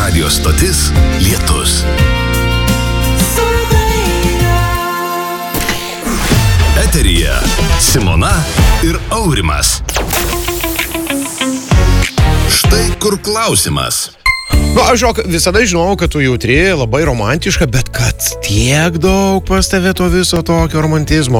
Radio stotis Lietus. Eteryje Simona ir Aurimas. Štai kur klausimas. Aš visada žinau, kad tu jautri, labai romantiška, bet kad tiek daug pas tave to viso tokio romantizmo.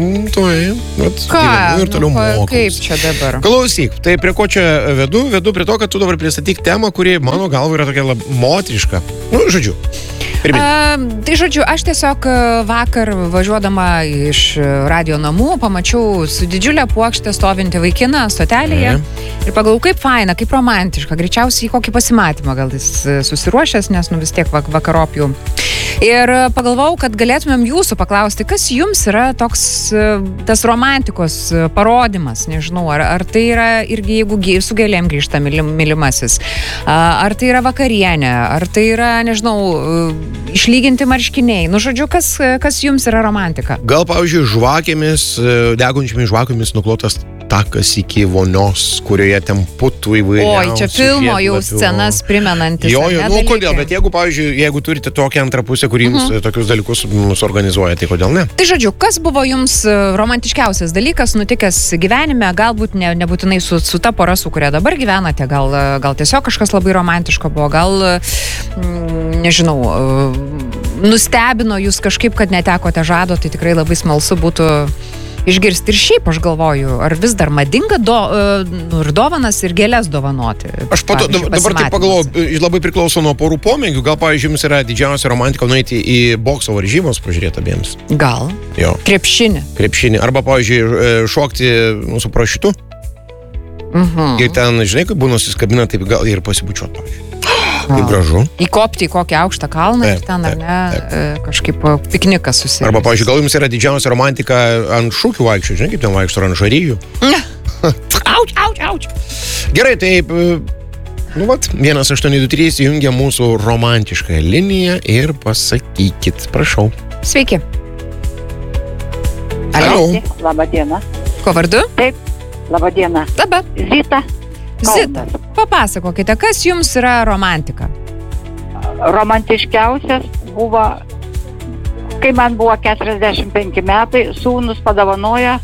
Ir toliau mokaus. Kaip čia dabar? Klausyk, tai prie ko čia vedu? Vedu prie to, kad tu dabar pristatyk temą, kuri mano galva yra tokia moteriška. Žodžiu. Tai žodžiu, aš tiesiog vakar važiuodama iš radio namų pamačiau su didžiulė puokšte stovintį vaikiną stotelėje ir pagalvojau, kaip faina, kaip romantiška, greičiausiai kokį pasimatymą gal jis susiruošęs, nes vis tiek vakarop jau. Ir pagalvojau, kad galėtumėm jūsų paklausti, kas jums yra toks tas romantikos parodimas, nežinau, ar tai yra irgi, jeigu su gėlėm grįžta mylimasis, ar tai yra vakarienė, ar tai yra, nežinau, išlyginti marškiniai. Žodžiu, kas jums yra romantika? Gal, pavyzdžiui, žvakėmis, degunčiamis žvakėmis nuklotas takas iki vonios, kurioje ten putų įvairiausių. Oi, čia filmo jau scenas primenantis. Jo, kodėl, bet jeigu, pavyzdžiui, jeigu turite tokią antrą pusę, kuri jums tokius dalykus organizuoja, tai kodėl ne? Tai žodžiu, kas buvo jums romantiškiausias dalykas nutikęs gyvenime, galbūt nebūtinai su ta pora, su kuria dabar gyvenate, gal tiesiog kažkas labai romantiško buvo, gal, nežinau, nustebino jūs kažkaip, kad netekote žado, tai tikrai labai smalsu būtų išgirsti. Ir šiaip aš galvoju, ar vis dar madinga ir dovanas, ir gėlės dovanoti. Aš dabar taip pagalvoju, labai priklauso nuo porų pomėgių. Gal, pavyzdžiui, jums yra didžiausia romantika nueiti į bokso varžybos pažiūrėti abiems? Gal. Jo. Krepšinį. Arba, pavyzdžiui, šokti su prašitu. Ir ten, žinai, kaip būna susikabina, taip gal ir pasibučiuot, pavyzdžiui. Kaip gražu. Įkopti į kokį aukštą kalną ir ten, ar ne, kažkaip piknikas susirinkti. Arba, pavyzdžiui, gal jums yra didžiausia romantika ant šūkių vaikščių, žinai, kaip ten vaikšto ant žaryjų. Auč. Gerai, taip, 1823 jungia mūsų romantišką liniją ir pasakykit, prašau. Sveiki. Alio. Labą dieną. Ko vardu? Taip, labą dieną. Labą. Zita. Zita, papasakokite, kas jums yra romantika? Romantiškiausias buvo, kai man buvo 45 metai, sūnus padovanoja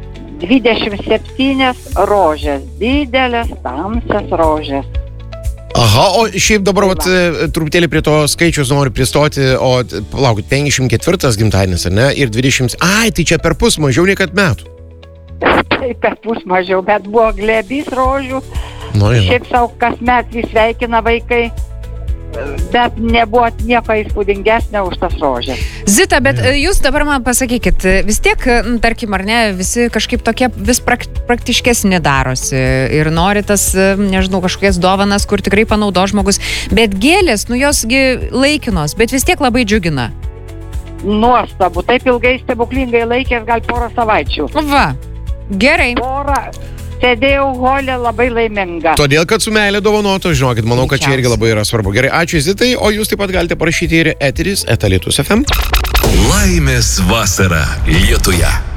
27 rožės, didelės, tamsias rožės. Aha, o šiaip dabar truputėlį prie to skaičius noriu pristoti, o palaukit, 54 gimtadienis, ar ne? Ir 20, tai čia per pus mažiau nei kad metų. Taip, per pus mažiau, bet buvo glėbys rožių. Šiaip savo kasmet vis sveikina vaikai, bet nebuvo nieko įspūdingesnio už tas rožės. Zita, bet jūs dabar man pasakykit, vis tiek, tarkim, ar ne, visi kažkaip tokie vis praktiškesni darosi ir nori tas, nežinau, kažkokias dovanas, kur tikrai panaudo žmogus, bet gėlės, josgi laikinos, bet vis tiek labai džiugina. Nuostabu, taip ilgai stebuklingai laikės, gal porą savaičių. Va, gerai. Sėdėjau holė labai laiminga. Todėl, kad su meilė dovanoto, žinokit, manau, kad čia irgi labai yra svarbu. Gerai, ačiū Zitai, o jūs taip pat galite parašyti ir eteris @lietus.fm. Laimės vasara Lietuje.